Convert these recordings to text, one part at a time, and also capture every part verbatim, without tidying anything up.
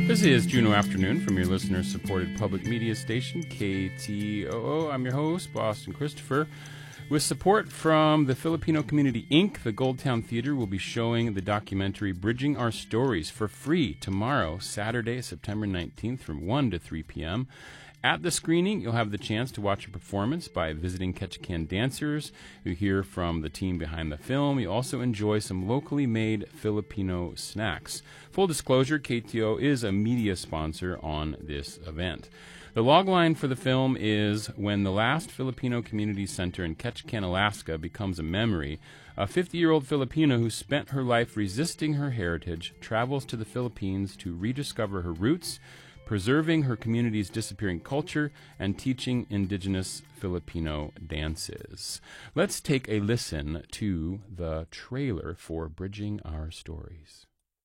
This is Juneau Afternoon from your listener-supported public media station, K T O O. I'm your host, Boston Christopher. With support from the Filipino Community Incorporated, the Goldtown Theater will be showing the documentary Bridging Our Stories for free tomorrow, Saturday, September nineteenth from one to three p.m. At the screening, you'll have the chance to watch a performance by visiting Ketchikan dancers who hear from the team behind the film. You also enjoy some locally made Filipino snacks. Full disclosure, K T O is a media sponsor on this event. The logline for the film is when the last Filipino community center in Ketchikan, Alaska becomes a memory. A fifty-year-old Filipino who spent her life resisting her heritage travels to the Philippines to rediscover her roots, preserving her community's disappearing culture, and teaching indigenous Filipino dances. Let's take a listen to the trailer for Bridging Our Stories.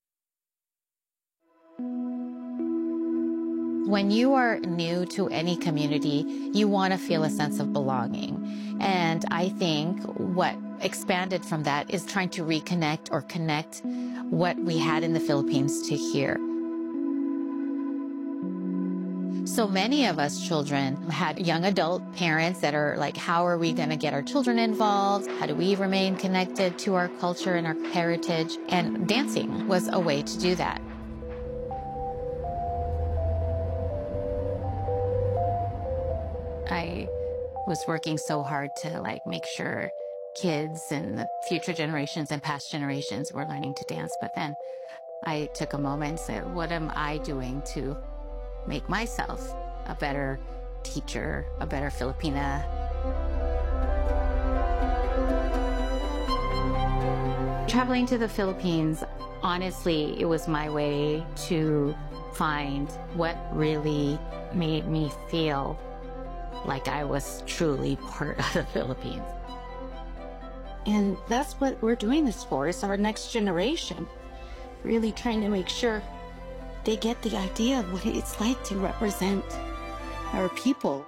When you are new to any community, you want to feel a sense of belonging. And I think what expanded from that is trying to reconnect or connect what we had in the Philippines to here. So many of us children had young adult parents that are like, how are we going to get our children involved? How do we remain connected to our culture and our heritage? And dancing was a way to do that. I was working so hard to like make sure kids and the future generations and past generations were learning to dance. But then I took a moment and said, what am I doing to make myself a better teacher, a better Filipina? Traveling to the Philippines, honestly, it was my way to find what really made me feel like I was truly part of the Philippines. And that's what we're doing this for, is our next generation. Really trying to make sure they get the idea of what it's like to represent our people.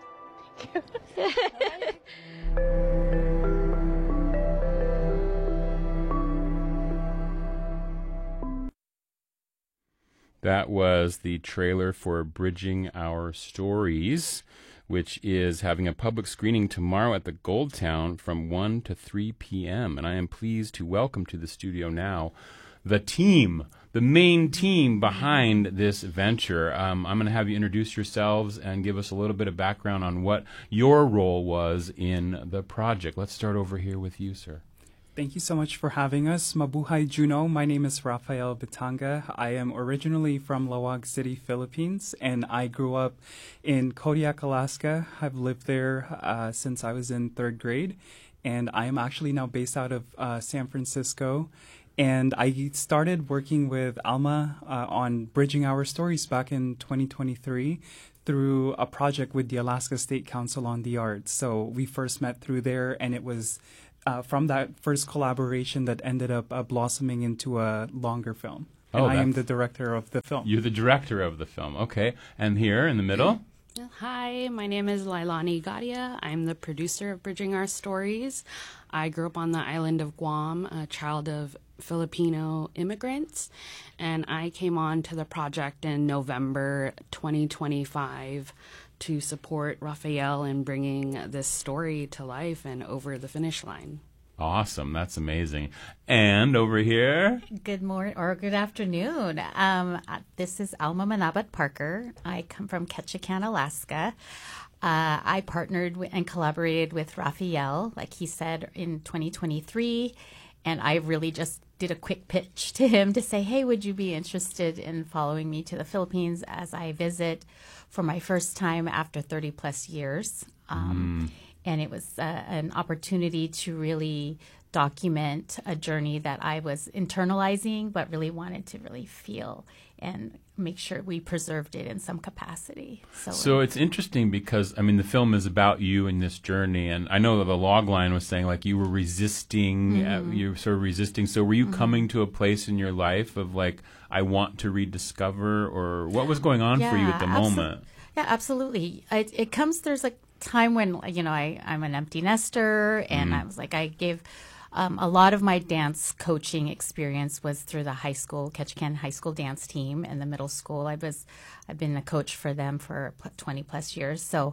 That was the trailer for Bridging Our Stories, which is having a public screening tomorrow at the Goldtown from one to three p.m. And I am pleased to welcome to the studio now the team, the main team behind this venture. Um, I'm going to have you introduce yourselves and give us a little bit of background on what your role was in the project. Let's start over here with you, sir. Thank you so much for having us. Mabuhay Juneau. My name is Rafael Batanga. I am originally from Lawag City, Philippines, and I grew up in Kodiak, Alaska. I've lived there uh, since I was in third grade, and I am actually now based out of uh, San Francisco. And I started working with Alma uh, on Bridging Our Stories back in twenty twenty-three through a project with the Alaska State Council on the Arts. So we first met through there, and it was Uh, from that first collaboration that ended up uh, blossoming into a longer film. And Oh, I am that's- the director of the film. You're the director of the film. Okay. And here in the middle? Hi, my name is Lailani Gadia. I'm the producer of Bridging Our Stories. I grew up on the island of Guam, a child of Filipino immigrants, and I came on to the project in November twenty twenty-five to support Rafael in bringing this story to life and over the finish line. Awesome. That's amazing. And over here? Good morning or good afternoon. Um, uh, this is Alma Manabat Parker. I come from Ketchikan, Alaska. Uh, I partnered w- and collaborated with Rafael, like he said, in twenty twenty-three. And I really just did a quick pitch to him to say, hey, would you be interested in following me to the Philippines as I visit for my first time after thirty plus years? Um, mm. And it was uh, an opportunity to really document a journey that I was internalizing, but really wanted to really feel and make sure we preserved it in some capacity. So, So it's interesting because, I mean, the film is about you and this journey. And I know that the log line was saying, like, you were resisting, Mm-hmm. uh, you were sort of resisting. So were you Mm-hmm. coming to a place in your life of, like, I want to rediscover? Or what was going on for you at the absol- moment? Yeah, absolutely. It, it comes, there's a time when, you know, I, I'm an empty nester, and Mm. I was like, I gave um, a lot of my dance coaching experience was through the high school, Ketchikan High School dance team, and the middle school. I was, I've been a coach for them for twenty plus years. So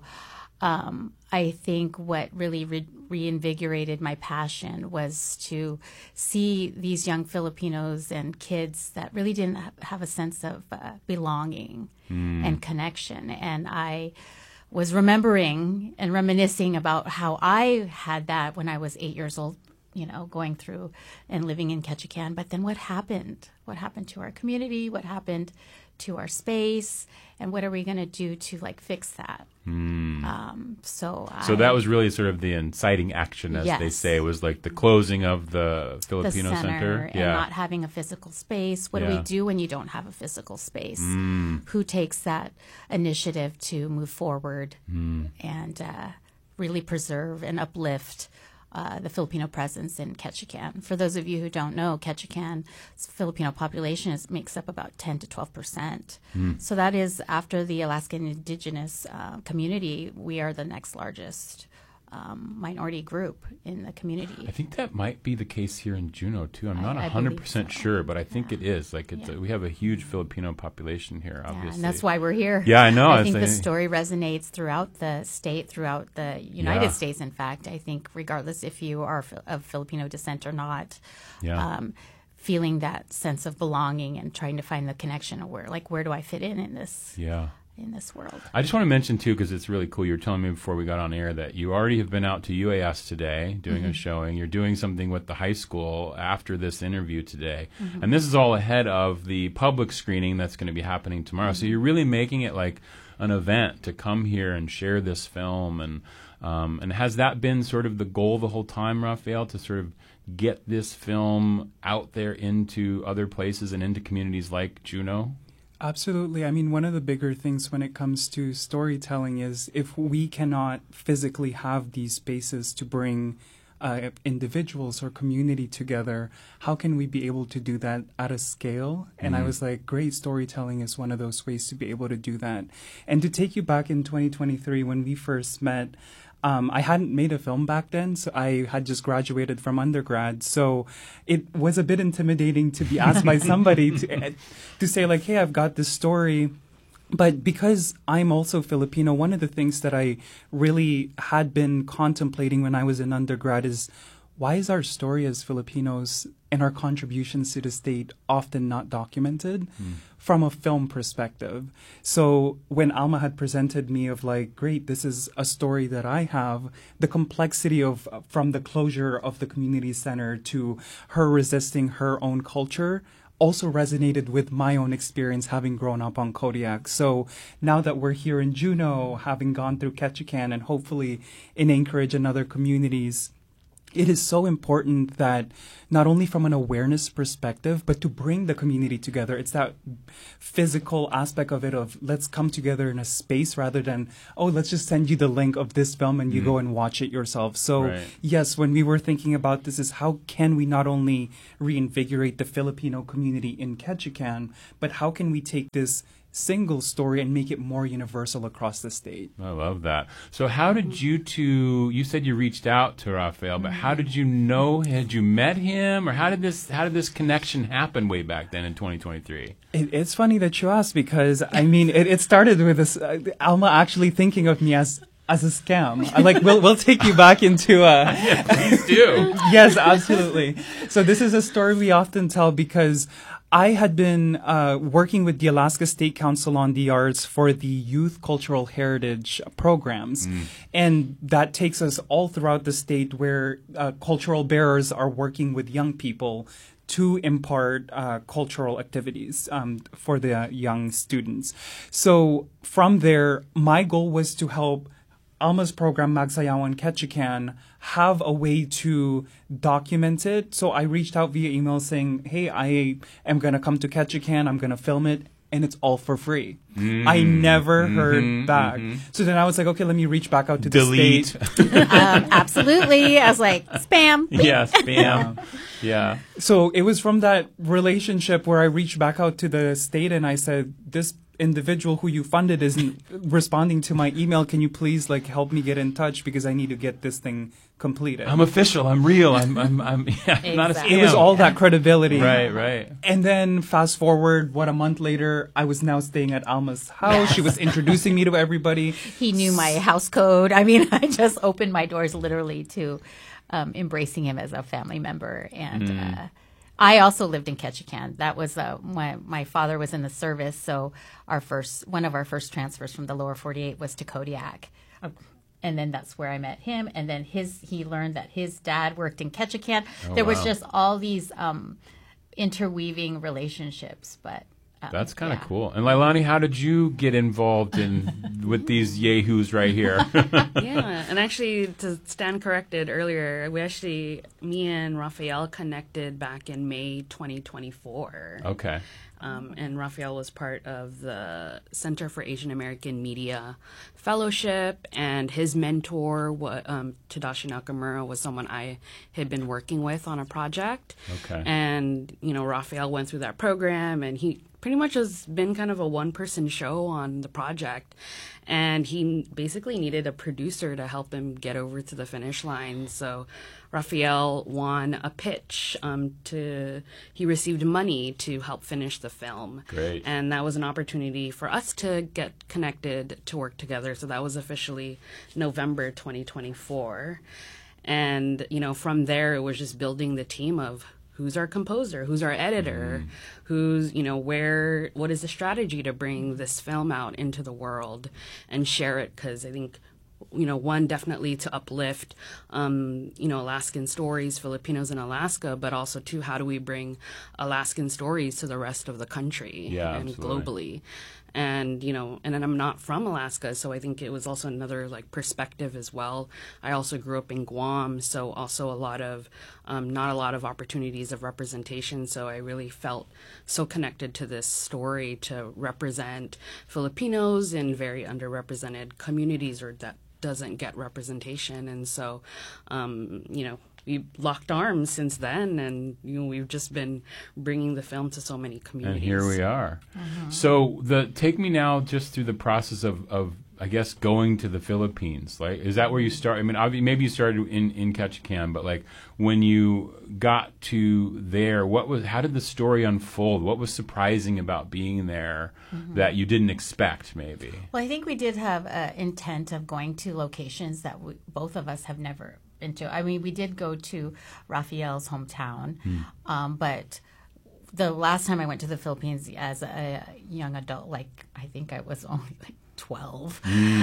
um, I think what really re- reinvigorated my passion was to see these young Filipinos and kids that really didn't ha- have a sense of uh, belonging mm. and connection. And I was remembering and reminiscing about how I had that when I was eight years old, you know, going through and living in Ketchikan. But then what happened? What happened to our community? What happened to our space? And what are we going to do to, like, fix that? Mm. Um, so so I, that was really sort of the inciting action, as yes. they say, was like the closing of the Filipino the center, Center. And yeah. not having a physical space. What yeah. do we do when you don't have a physical space? Mm. Who takes that initiative to move forward mm. and uh, really preserve and uplift Uh, the Filipino presence in Ketchikan? For those of you who don't know, Ketchikan's Filipino population is, makes up about ten to twelve percent. Mm. So that is, after the Alaskan Indigenous uh, community, we are the next largest um, minority group in the community. I think that might be the case here in Juneau too. I'm not I- I one hundred percent believe so. sure, but I think Yeah. it is. Like it's Yeah. a, we have a huge Filipino population here, Yeah, obviously. and that's why we're here. Yeah, I know. I It's think the like- story resonates throughout the state, throughout the United Yeah. States. In fact, I think regardless if you are Fil- of Filipino descent or not, Yeah. um, feeling that sense of belonging and trying to find the connection of where, like, where do I fit in in this Yeah. in this world? I just want to mention, too, because it's really cool. You were telling me before we got on air that you already have been out to U A S today doing Mm-hmm. a showing. You're doing something with the high school after this interview today. Mm-hmm. And this is all ahead of the public screening that's going to be happening tomorrow. Mm-hmm. So you're really making it like an event to come here and share this film. And, um, and has that been sort of the goal the whole time, Raphael, to sort of get this film out there into other places and into communities like Juneau? Absolutely. I mean, one of the bigger things when it comes to storytelling is if we cannot physically have these spaces to bring uh, individuals or community together, how can we be able to do that at a scale? And Mm-hmm. I was like, great, storytelling is one of those ways to be able to do that. And to take you back in twenty twenty-three when we first met, Um, I hadn't made a film back then, so I had just graduated from undergrad. So it was a bit intimidating to be asked by somebody to to say, like, hey, I've got this story. But because I'm also Filipino, one of the things that I really had been contemplating when I was in undergrad is, why is our story as Filipinos and our contributions to the state often not documented mm. from a film perspective? So when Alma had presented me of like, great, this is a story that I have, the complexity of from the closure of the community center to her resisting her own culture also resonated with my own experience having grown up on Kodiak. So now that we're here in Juneau, having gone through Ketchikan and hopefully in Anchorage and other communities, it is so important that not only from an awareness perspective, but to bring the community together. It's that physical aspect of it of let's come together in a space rather than, oh, let's just send you the link of this film and you mm. go and watch it yourself. So right. yes, when we were thinking about this is how can we not only reinvigorate the Filipino community in Ketchikan, but how can we take this single story and make it more universal across the state. I love that. So how did you two, you said you reached out to Raphael, but how did you know, had you met him, or how did this how did this connection happen way back then in twenty twenty-three? It, it's funny that you asked because, I mean, it, it started with this, uh, Alma actually thinking of me as as a scam. I like, we'll, we'll take you back into uh yeah, please do. Yes, absolutely. So this is a story we often tell because I had been uh, working with the Alaska State Council on the Arts for the Youth Cultural Heritage programs. Mm. And that takes us all throughout the state where uh, cultural bearers are working with young people to impart uh, cultural activities um, for the young students. So from there, my goal was to help Alma's program, Magsayawan Ketchikan, have a way to document it. So I reached out via email saying, hey, I am going to come to Ketchikan, I'm going to film it, and it's all for free. Mm. I never Mhm, heard back. mhm. So then I was like, okay, let me reach back out to Delete. the state. um, absolutely. I was like, spam. Yeah, spam. Yeah. So it was from that relationship where I reached back out to the state and I said, this individual who you funded isn't responding to my email. Can you please like help me get in touch because I need to get this thing completed? I'm official. I'm real. I'm, I'm, I'm, yeah, I'm not a Exactly. scam. It was all that credibility. Right, right. And then fast forward, what, a month later, I was now staying at Alma's house. She was introducing me to everybody. He knew my house code. I mean, I just opened my doors literally to um, embracing him as a family member. And Mm. uh, I also lived in Ketchikan. That was uh, my my father was in the service, so our first one of our first transfers from the lower forty-eight was to Kodiak. And then that's where I met him. And then his he learned that his dad worked in Ketchikan. Oh, there was wow. just all these um, interweaving relationships, but. Um, That's kind of yeah. cool. And Lailani, how did you get involved in with these yahoos right here? Yeah, and actually, to stand corrected earlier, we actually, me and Raphael connected back in May twenty twenty-four. Okay. Um, and Raphael was part of the Center for Asian American Media Fellowship, and his mentor, wa- um, Tadashi Nakamura, was someone I had been working with on a project. Okay. And, you know, Raphael went through that program, and he pretty much has been kind of a one-person show on the project. And he basically needed a producer to help him get over to the finish line. So Raphael won a pitch um, to, he received money to help finish the film. Great. And that was an opportunity for us to get connected to work together. So that was officially November twenty twenty-four. And, you know, from there, it was just building the team of who's our composer, who's our editor, who's, you know, where, what is the strategy to bring this film out into the world and share it? Because I think, you know, one, definitely to uplift, um, you know, Alaskan stories, Filipinos in Alaska, but also two, how do we bring Alaskan stories to the rest of the country Yeah, and absolutely. globally? And, you know, and then I'm not from Alaska, so I think it was also another, like, perspective as well. I also grew up in Guam, so also a lot of, um, not a lot of opportunities of representation, so I really felt so connected to this story to represent Filipinos in very underrepresented communities or that doesn't get representation. And so, um, you know, we locked arms since then, and you know, we've just been bringing the film to so many communities. And here we are. So the take me now just through the process of, of I guess going to the Philippines. Like, is that where you start? I mean, obvi- maybe you started in in Ketchikan, but like when you got to there, what was? How did the story unfold? What was surprising about being there that you didn't expect? Maybe. Well, I think we did have an intent of going to locations that we, both of us have never been to. I mean, we did go to Raphael's hometown, um, but the last time I went to the Philippines as a young adult, like I think I was only like twelve,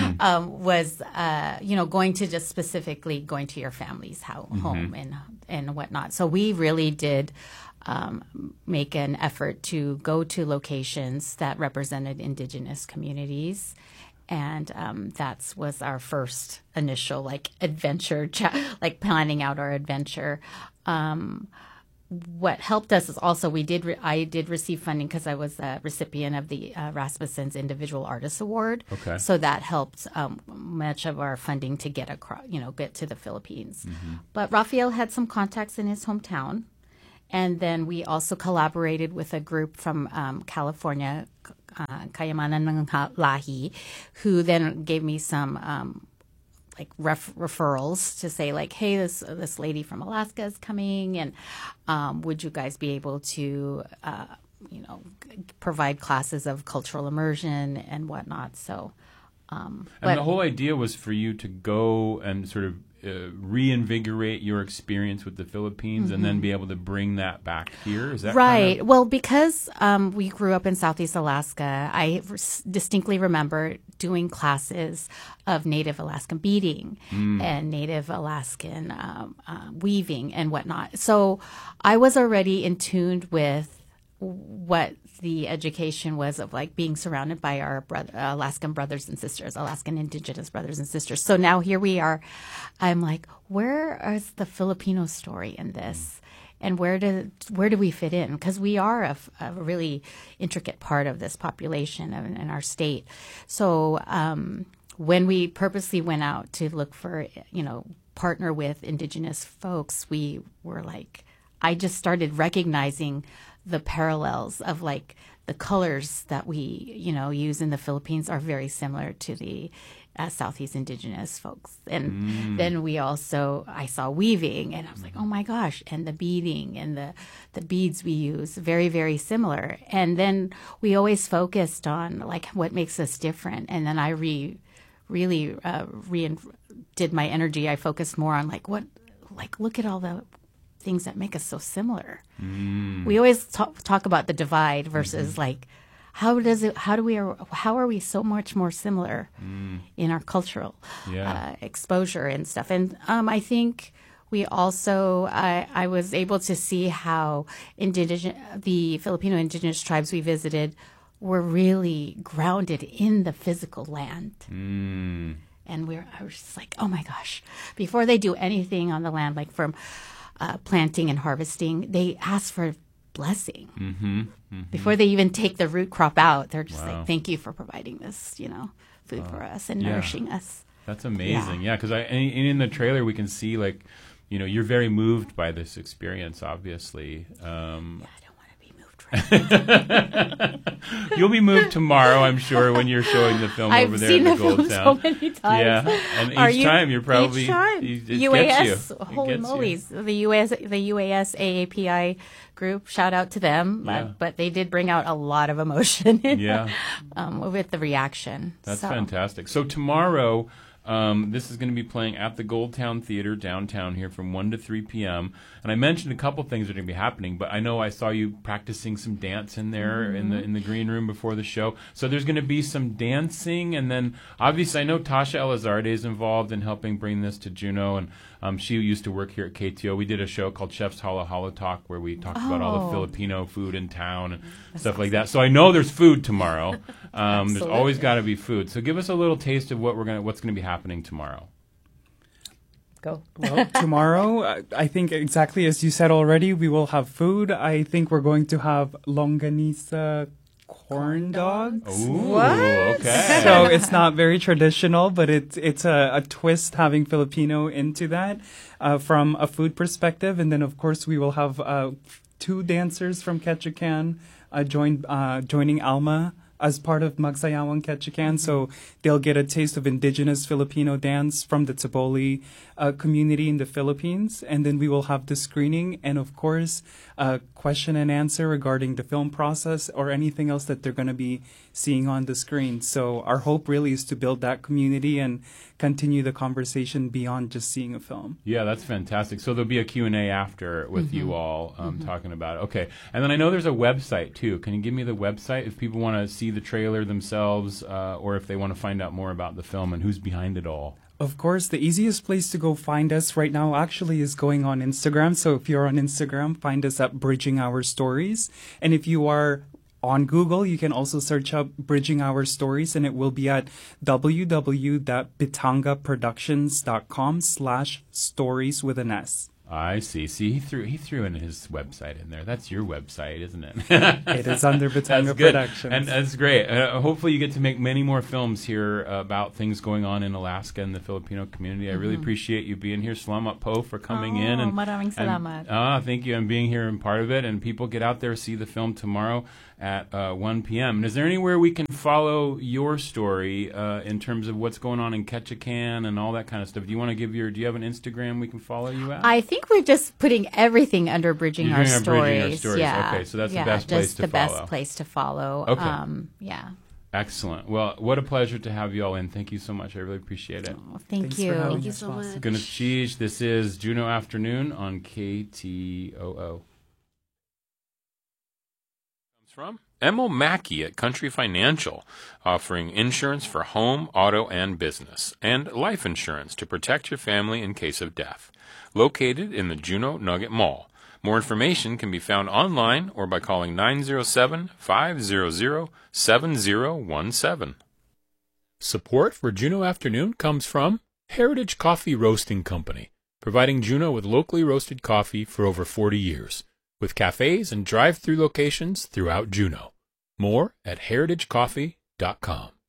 um, was, uh, you know, going to just specifically going to your family's ho- home and, and whatnot. So we really did um, make an effort to go to locations that represented indigenous communities. And um, that was our first initial like adventure, cha- like planning out our adventure. Um, what helped us is also we did re- I did receive funding because I was a recipient of the uh, Rasmussen's Individual Artist Award. Okay. So that helped um, much of our funding to get across, you know, get to the Philippines. But Raphael had some contacts in his hometown. And then we also collaborated with a group from um, California, uh, Kayamanan ng Lahi, who then gave me some um, like ref- referrals to say like, hey, this this lady from Alaska is coming, and um, would you guys be able to, uh, you know, g- provide classes of cultural immersion and whatnot? So, um, And but the whole idea was for you to go and sort of uh, reinvigorate your experience with the Philippines and then be able to bring that back here. Is that right. Kind of, Well, because um, we grew up in Southeast Alaska, I r- distinctly remember doing classes of Native Alaskan beading and Native Alaskan um, uh, weaving and whatnot. So I was already in tune with what the education was of like being surrounded by our brother, uh, Alaskan brothers and sisters, Alaskan indigenous brothers and sisters. So now here we are. I'm like, where is the Filipino story in this? and where do where do we fit in? Because we are a, a really intricate part of this population in, in our state. So um, when we purposely went out to look for, you know, partner with Indigenous folks, we were like, I just started recognizing the parallels of like the colors that we, you know, use in the Philippines are very similar to the uh, Southeast Indigenous folks. And mm. then we also, I saw weaving, and I was like, oh my gosh, and the beading and the, the beads we use, very, very similar. And then we always focused on like what makes us different. And then I re, really uh, re did my energy. I focused more on like what, like look at all the things that make us so similar. Mm. We always talk, talk about the divide versus mm-hmm. like, how does it, how do we, how are we so much more similar mm. in our cultural yeah. uh, exposure and stuff? And um, I think we also, I, I was able to see how indigenous, the Filipino indigenous tribes we visited were really grounded in the physical land. Mm. And we were, I was just like, oh my gosh, before they do anything on the land, like from uh, planting and harvesting, they ask for blessing. Mm-hmm, mm-hmm. Before they even take the root crop out, they're just wow. like, thank you for providing this, you know, food uh, for us and yeah. nourishing us. That's amazing. Yeah, because yeah, I and in the trailer we can see like, you know, you're very moved by this experience, obviously. Um, yeah, I don't want to be moved right now. You'll be moved tomorrow, I'm sure, when you're showing the film I've over there seen in the the film Goldtown. so many times. Yeah, and Are each you, time you're probably each time. It U A S, gets you. holy gets mollies, you. the U S, the U A S A A P I group. Shout out to them, yeah. uh, but they did bring out a lot of emotion. yeah, um, with the reaction. That's so. fantastic. So tomorrow. Um, this is going to be playing at the Goldtown Theater downtown here from one to three p.m. And I mentioned a couple things that are going to be happening, but I know I saw you practicing some dance in there mm-hmm. in the in the green room before the show. So there's going to be some dancing, and then obviously I know Tasha Elizarde is involved in helping bring this to Juneau, and um, she used to work here at K T O. We did a show called Chef's Halo Halo Talk where we talked oh. about all the Filipino food in town and That's stuff awesome. like that. So I know there's food tomorrow. Um, there's always got to be food. So give us a little taste of what we're gonna what's going to be happening tomorrow. Go. Well, tomorrow, I think exactly as you said already, we will have food. I think we're going to have longanisa corn dogs. Ooh, what? Okay. So it's not very traditional, but it's it's a, a twist having Filipino into that uh, from a food perspective. And then, of course, we will have uh, two dancers from Ketchikan uh, join, uh, joining Alma as part of Magsayawang Ketchikan. So they'll get a taste of indigenous Filipino dance from the Taboli uh, community in the Philippines. And then we will have the screening and, of course, a question and answer regarding the film process or anything else that they're going to be seeing on the screen. So our hope really is to build that community and continue the conversation beyond just seeing a film. Yeah, that's fantastic. So there'll be a Q and A after with mm-hmm. you all um, mm-hmm. talking about it. Okay. And then I know there's a website, too. Can you give me the website if people want to see the trailer themselves uh, or if they want to find out more about the film and who's behind it all? Of course, the easiest place to go find us right now actually is going on Instagram. So if you're on Instagram, find us at Bridging Our Stories. And if you are on Google, you can also search up Bridging Our Stories, and it will be at www.bitangaproductions.com slash stories with an S. I see. See, he threw he threw in his website in there. That's your website, isn't it? It is under Bitanga Productions. And that's great. Uh, hopefully you get to make many more films here uh, about things going on in Alaska and the Filipino community. I mm-hmm. really appreciate you being here. Salamat po for coming oh, in. And, maraming salamat. Ah, thank you. And being here and part of it. And people get out there, see the film tomorrow at uh, one p.m. And is there anywhere we can follow your story uh, in terms of what's going on in Ketchikan and all that kind of stuff? Do you want to give your, do you have an Instagram we can follow you at? I think we're just putting everything under Bridging, You're our, doing stories. Bridging Our Stories. Yeah. Okay, so that's yeah, the best place just to the follow. best place to follow. Okay. Um, yeah. Excellent. Well, what a pleasure to have you all in. Thank you so much. I really appreciate it. Oh, thank Thanks you. Thank you so much. Goodness cheese. This is Juneau Afternoon on K T O O. Comes from Emil Mackey at Country Financial, offering insurance for home, auto, and business, and life insurance to protect your family in case of death. Located in the Juneau Nugget Mall. More information can be found online or by calling nine zero seven, five zero zero, seven zero one seven. Support for Juneau Afternoon comes from Heritage Coffee Roasting Company, providing Juneau with locally roasted coffee for over forty years, with cafes and drive-through locations throughout Juneau. More at heritage coffee dot com.